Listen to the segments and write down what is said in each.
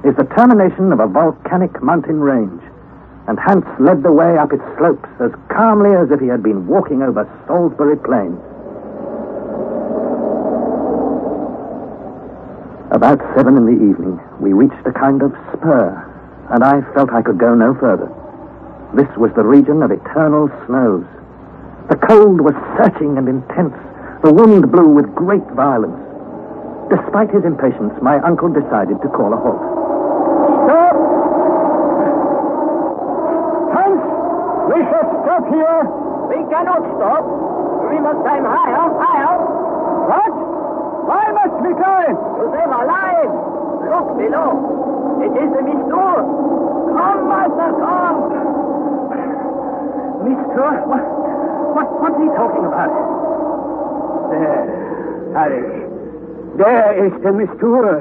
is the termination of a volcanic mountain range, and Hans led the way up its slopes as calmly as if he had been walking over Salisbury Plain. About 7 in the evening, we reached a kind of spur, and I felt I could go no further. This was the region of eternal snows. The cold was searching and intense. The wind blew with great violence. Despite his impatience, my uncle decided to call a halt. Stop! Hans, we shall stop here. We cannot stop. We must climb higher, higher. What? Why must we climb? To save our lives. Look below. It is the Mistur. Come, master, come. Mistur? What's he talking about? There, Harry. There is the Mistur.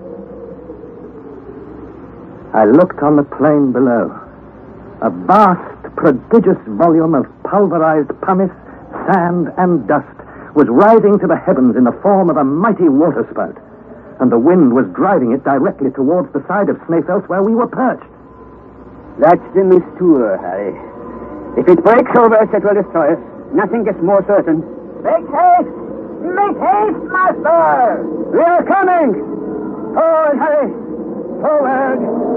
I looked on the plain below. A vast, prodigious volume of pulverized pumice, sand, and dust was rising to the heavens in the form of a mighty waterspout, and the wind was driving it directly towards the side of Snaefell where we were perched. That's the Mistur, Harry. If it breaks over us, it will destroy us. Nothing is more certain. Make haste! Make haste, master! We are coming! Forward, Harry! Forward!